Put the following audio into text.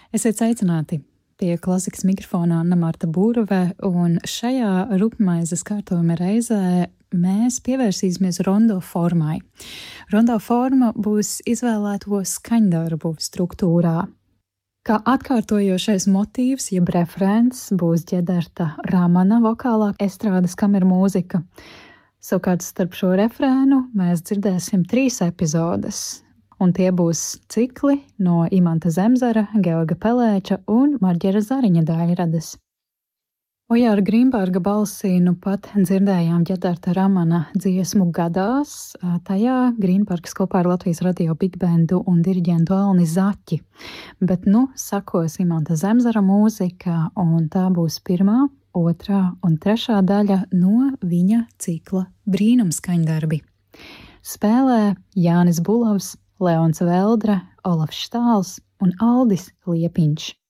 Esiet sveicināti! Pie klasikas mikrofona Anna Marta Būrve, un šajā rupjmaizes kārtojuma reizē mēs pievērsīsimies rondo formai. Rondo forma būs izvēlēto skaņdarbu struktūrā. Kā atkārtojošais motīvs, jeb refrēns, būs Ģedarta Ramana vokālā estrādes kameru mūzika. Savukārt starp šo refrēnu mēs dzirdēsim 3 epizodes. Un tie būs cikli no Imanta Zemzara, Georga Pelēča un Marģera Zariņa daļradas. Ojāra Grīnberga balsī nu pat dzirdējām Ģedarta Ramana dziesmu Gadās. Tajā Grīnbergs kopā ar Latvijas radio bigbendu un diriģentu Alni Zaķi. Bet sakos Imanta Zemzara mūzika, un tā būs 1., 2. un 3. daļa no viņa cikla Brīnumskaņdarbi. Spēlē Jānis Bulavs, Leons Veldra, Olafs Štāls un Aldis Liepiņš.